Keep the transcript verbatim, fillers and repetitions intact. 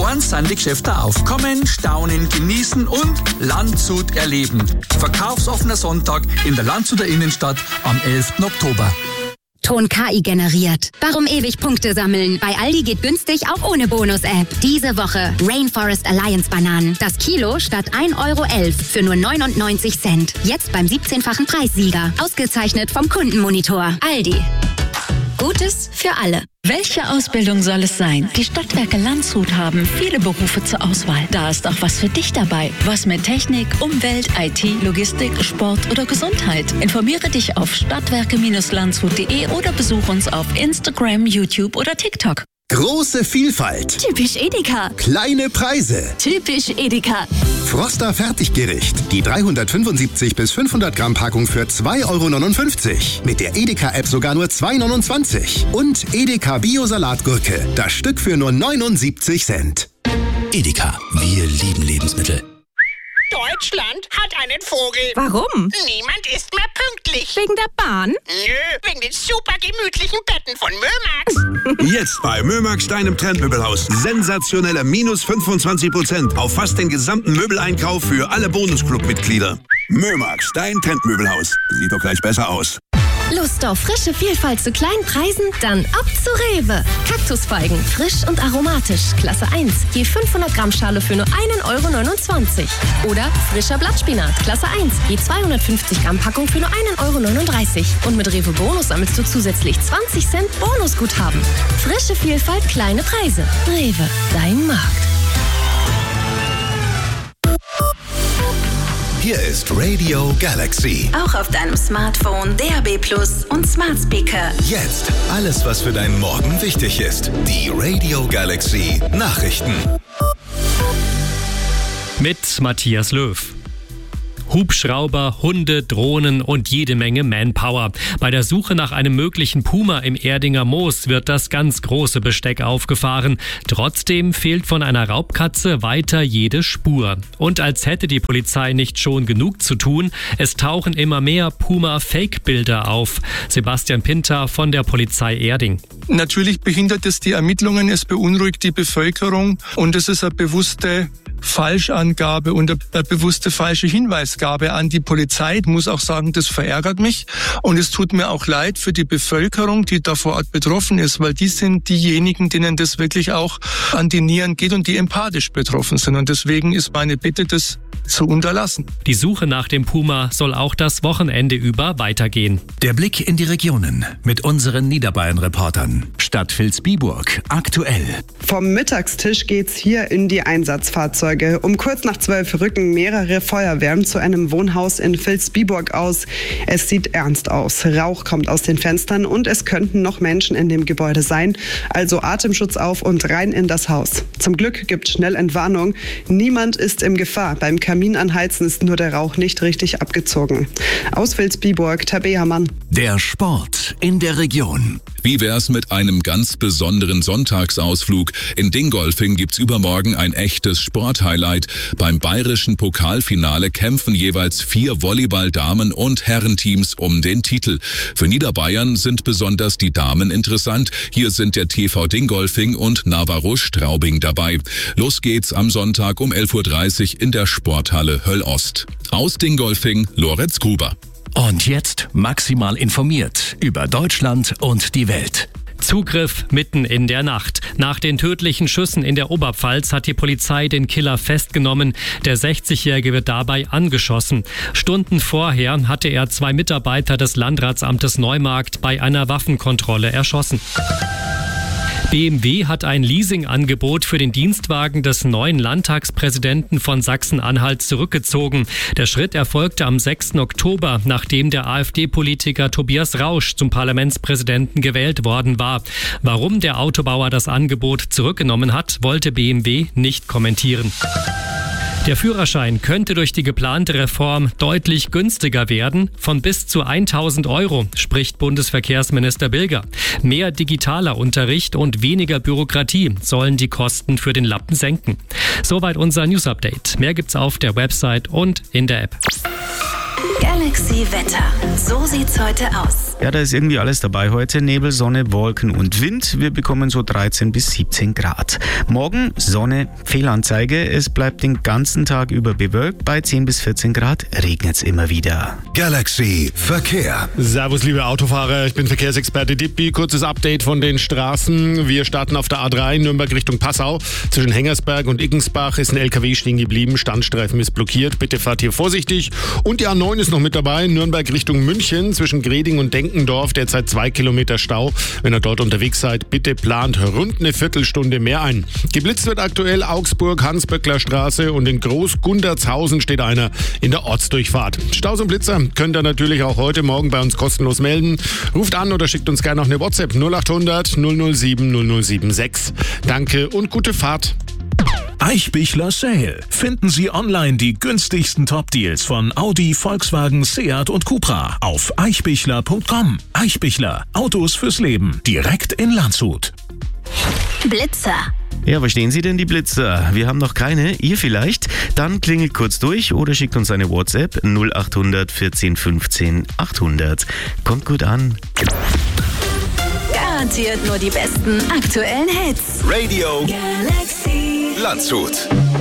Dann sind die Geschäfte auf. Kommen, staunen, genießen und Landshut erleben. Verkaufsoffener Sonntag in der Landshuter Innenstadt am elften Oktober. Ton K I generiert. Warum ewig Punkte sammeln? Bei Aldi geht günstig auch ohne Bonus-App. Diese Woche Rainforest Alliance Bananen. Das Kilo statt ein Euro elf für nur neunundneunzig Cent. Jetzt beim siebzehnfachen Preissieger. Ausgezeichnet vom Kundenmonitor. Aldi. Gutes für alle. Welche Ausbildung soll es sein? Die Stadtwerke Landshut haben viele Berufe zur Auswahl. Da ist auch was für dich dabei. Was mit Technik, Umwelt, I T, Logistik, Sport oder Gesundheit. Informiere dich auf stadtwerke Landshut punkt de oder besuch uns auf Instagram, YouTube oder TikTok. Große Vielfalt. Typisch Edeka. Kleine Preise. Typisch Edeka. Froster Fertiggericht. Die dreihundertfünfundsiebzig bis fünfhundert Gramm Packung für zwei Euro neunundfünfzig. Mit der Edeka-App sogar nur zwei Euro neunundzwanzig. Und Edeka Bio-Salatgurke. Das Stück für nur neunundsiebzig Cent. Edeka. Wir lieben Lebensmittel. Deutschland hat einen Vogel. Warum? Niemand ist mehr pünktlich. Wegen der Bahn? Nö, wegen den super gemütlichen Betten von Mömax. Jetzt bei Mömax, deinem Trendmöbelhaus. Sensationelle minus fünfundzwanzig Prozent auf fast den gesamten Möbeleinkauf für alle Bonusclub-Mitglieder. Mömax, dein Trendmöbelhaus. Sieht doch gleich besser aus. Lust auf frische Vielfalt zu kleinen Preisen? Dann ab zu Rewe. Kaktusfeigen, frisch und aromatisch, Klasse eins. Je fünfhundert Gramm Schale für nur ein Euro neunundzwanzig. Oder frischer Blattspinat, Klasse eins. Je zweihundertfünfzig Gramm Packung für nur ein Euro neununddreißig. Und mit Rewe Bonus sammelst du zusätzlich zwanzig Cent Bonusguthaben. Frische Vielfalt, kleine Preise. Rewe, dein Markt. Hier ist Radio Galaxy. Auch auf deinem Smartphone, D A B plus und Smart Speaker. Jetzt alles, was für deinen Morgen wichtig ist. Die Radio Galaxy Nachrichten. Mit Matthias Löw. Hubschrauber, Hunde, Drohnen und jede Menge Manpower. Bei der Suche nach einem möglichen Puma im Erdinger Moos wird das ganz große Besteck aufgefahren. Trotzdem fehlt von einer Raubkatze weiter jede Spur. Und als hätte die Polizei nicht schon genug zu tun, es tauchen immer mehr Puma-Fake-Bilder auf. Sebastian Pinter von der Polizei Erding. Natürlich behindert es die Ermittlungen, es beunruhigt die Bevölkerung und es ist eine bewusste Falschangabe und eine bewusste falsche Hinweisgabe an die Polizei. Ich muss auch sagen, das verärgert mich und es tut mir auch leid für die Bevölkerung, die da vor Ort betroffen ist, weil die sind diejenigen, denen das wirklich auch an die Nieren geht und die empathisch betroffen sind. Und deswegen ist meine Bitte, das zu unterlassen. Die Suche nach dem Puma soll auch das Wochenende über weitergehen. Der Blick in die Regionen mit unseren Niederbayern-Reportern. Stadt Vilsbiburg aktuell. Vom Mittagstisch geht's hier in die Einsatzfahrzeuge. Um kurz nach zwölf rücken mehrere Feuerwehren zu einem Wohnhaus in Vilsbiburg aus. Es sieht ernst aus. Rauch kommt aus den Fenstern und es könnten noch Menschen in dem Gebäude sein. Also Atemschutz auf und rein in das Haus. Zum Glück gibt schnell Entwarnung. Niemand ist in Gefahr. Beim Kamin anheizen ist nur der Rauch nicht richtig abgezogen. Aus Vilsbiburg, Tabea Mann. Der Sport in der Region. Wie wär's mit einem ganz besonderen Sonntagsausflug? In Dingolfing gibt's übermorgen ein echtes Sporthighlight. Beim bayerischen Pokalfinale kämpfen jeweils vier Volleyball-Damen- und Herrenteams um den Titel. Für Niederbayern sind besonders die Damen interessant. Hier sind der T V Dingolfing und Navarro Straubing dabei. Los geht's am Sonntag um elf Uhr dreißig in der Sporthalle Höll-Ost. Aus Dingolfing, Lorenz Gruber. Und jetzt maximal informiert über Deutschland und die Welt. Zugriff mitten in der Nacht. Nach den tödlichen Schüssen in der Oberpfalz hat die Polizei den Killer festgenommen. Der sechzigjährige wird dabei angeschossen. Stunden vorher hatte er zwei Mitarbeiter des Landratsamtes Neumarkt bei einer Waffenkontrolle erschossen. B M W hat ein Leasingangebot für den Dienstwagen des neuen Landtagspräsidenten von Sachsen-Anhalt zurückgezogen. Der Schritt erfolgte am sechsten Oktober, nachdem der AfD-Politiker Tobias Rausch zum Parlamentspräsidenten gewählt worden war. Warum der Autobauer das Angebot zurückgenommen hat, wollte B M W nicht kommentieren. Der Führerschein könnte durch die geplante Reform deutlich günstiger werden, von bis zu tausend Euro, spricht Bundesverkehrsminister Bilger. Mehr digitaler Unterricht und weniger Bürokratie sollen die Kosten für den Lappen senken. Soweit unser News-Update. Mehr gibt's auf der Website und in der App. Galaxy. Galaxy Wetter. So sieht's heute aus. Ja, da ist irgendwie alles dabei heute. Nebel, Sonne, Wolken und Wind. Wir bekommen so dreizehn bis siebzehn Grad. Morgen Sonne, Fehlanzeige. Es bleibt den ganzen Tag über bewölkt. Bei zehn bis vierzehn Grad regnet es immer wieder. Galaxy Verkehr. Servus, liebe Autofahrer. Ich bin Verkehrsexperte Dippi. Kurzes Update von den Straßen. Wir starten auf der A drei Nürnberg Richtung Passau. Zwischen Hengersberg und Iggensbach ist ein L K W stehen geblieben. Standstreifen ist blockiert. Bitte fahrt hier vorsichtig. Und die A neun ist noch mit dabei. Nürnberg Richtung München. Zwischen Greding und Denkendorf derzeit zwei Kilometer Stau. Wenn ihr dort unterwegs seid, bitte plant rund eine Viertelstunde mehr ein. Geblitzt wird aktuell Augsburg, Hans-Böckler Straße und in Groß-Gundertshausen steht einer in der Ortsdurchfahrt. Staus und Blitzer könnt ihr natürlich auch heute Morgen bei uns kostenlos melden. Ruft an oder schickt uns gerne noch eine WhatsApp null acht hundert null null sieben null null sieben sechs. Danke und gute Fahrt. Eichbichler Sale. Finden Sie online die günstigsten Top-Deals von Audi, Volkswagen, Seat und Cupra auf eichbichler punkt com. Eichbichler. Autos fürs Leben. Direkt in Landshut. Blitzer. Ja, verstehen Sie denn die Blitzer? Wir haben noch keine, ihr vielleicht? Dann klingelt kurz durch oder schickt uns eine WhatsApp null acht hundert vierzehn fünfzehn achthundert. Kommt gut an. Garantiert nur die besten aktuellen Hits. Radio Galaxy Landshut.